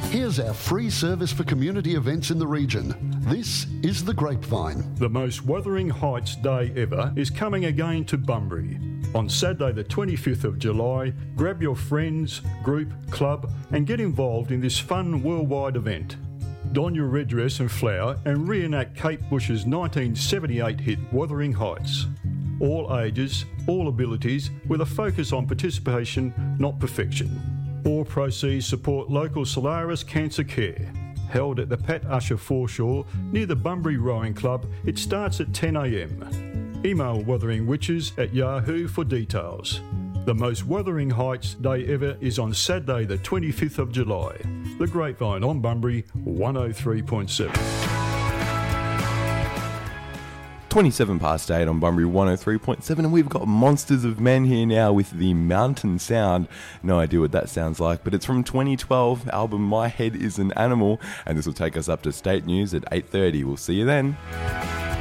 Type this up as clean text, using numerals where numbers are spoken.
Here's our free service for community events in the region. This is The Grapevine. The most Wuthering Heights day ever is coming again to Bunbury. On Saturday the 25th of July, grab your friends, group, club and get involved in this fun worldwide event. Don your red dress and flower and reenact Kate Bush's 1978 hit Wuthering Heights. All ages, all abilities, with a focus on participation, not perfection. All proceeds support local Solaris Cancer Care. Held at the Pat Usher foreshore near the Bunbury Rowing Club, it starts at 10 a.m. Email wutheringwitches@yahoo for details. The most Wuthering Heights day ever is on Saturday the 25th of July. The Grapevine on Bunbury 103.7. 27 past 8 on Bunbury 103.7, and we've got Monsters of Men here now with the Mountain Sound. No idea what that sounds like, but it's from 2012 album My Head is an Animal, and this will take us up to state news at 8:30. We'll see you then.